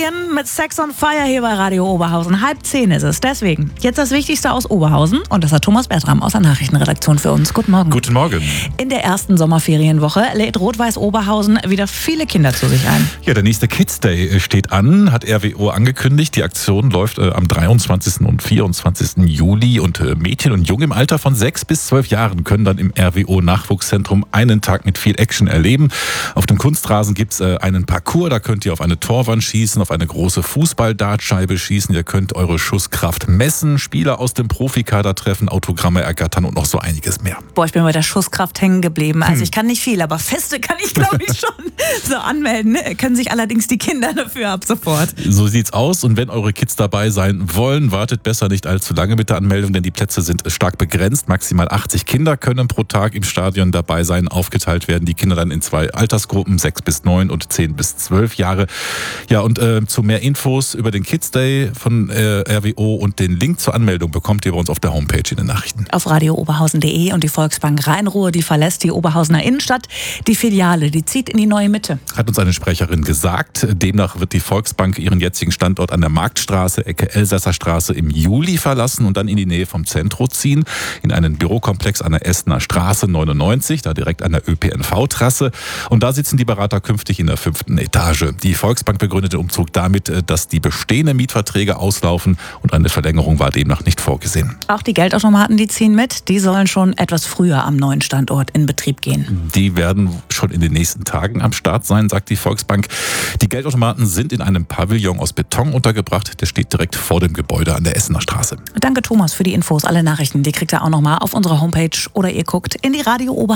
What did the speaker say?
Sommerferien mit Sex on Fire hier bei Radio Oberhausen. 9:30 ist es. Deswegen jetzt das Wichtigste aus Oberhausen. Und das hat Thomas Bertram aus der Nachrichtenredaktion für uns. Guten Morgen. Guten Morgen. In der ersten Sommerferienwoche lädt Rot-Weiß Oberhausen wieder viele Kinder zu sich ein. Ja, der nächste Kids Day steht an, hat RWO angekündigt. Die Aktion läuft am 23. und 24. Juli. Und Mädchen und Jungen im Alter von 6 bis 12 Jahren können dann im RWO Nachwuchszentrum einen Tag mit viel Action erleben. Auf dem Kunstrasen gibt es einen Parcours. Da könnt ihr auf eine Torwand schießen, auf eine große Fußball-Dartscheibe schießen. Ihr könnt eure Schusskraft messen, Spieler aus dem Profikader treffen, Autogramme ergattern und noch so einiges mehr. Boah, ich bin bei der Schusskraft hängen geblieben. Also ich kann nicht viel, aber Feste kann ich, glaube ich, schon. So anmelden können sich allerdings die Kinder dafür ab sofort. So sieht's aus. Und wenn eure Kids dabei sein wollen, wartet besser nicht allzu lange mit der Anmeldung, denn die Plätze sind stark begrenzt. Maximal 80 Kinder können pro Tag im Stadion dabei sein. Aufgeteilt werden die Kinder dann in 2 Altersgruppen, 6 bis 9 und 10 bis 12 Jahre. Ja, und zu mehr Infos über den Kids Day von RWO und den Link zur Anmeldung bekommt ihr bei uns auf der Homepage in den Nachrichten. Auf radiooberhausen.de. Und die Volksbank Rhein-Ruhr, die verlässt die Oberhausener Innenstadt. Die Filiale, die zieht in die neue Mitte. Hat uns eine Sprecherin gesagt. Demnach wird die Volksbank ihren jetzigen Standort an der Marktstraße, Ecke Elsässer Straße im Juli verlassen und dann in die Nähe vom Zentrum ziehen, in einen Bürokomplex an der Essener Straße 99, da direkt an der ÖPNV-Trasse. Und da sitzen die Berater künftig in der 5. Etage. Die Volksbank begründet den Umzug damit, dass die bestehenden Mietverträge auslaufen und eine Verlängerung war demnach nicht vorgesehen. Auch die Geldautomaten, die ziehen mit. Die sollen schon etwas früher am neuen Standort in Betrieb gehen. Die werden schon in den nächsten Tagen am Start sein, sagt die Volksbank. Die Geldautomaten sind in einem Pavillon aus Beton untergebracht. Der steht direkt vor dem Gebäude an der Essener Straße. Danke Thomas für die Infos. Alle Nachrichten, die kriegt ihr auch nochmal auf unserer Homepage oder ihr guckt in die Radio Oberhausen.